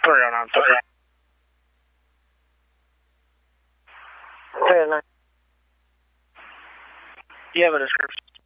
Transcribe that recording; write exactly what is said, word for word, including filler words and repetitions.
three oh nine three. three oh nine. Do you have a description?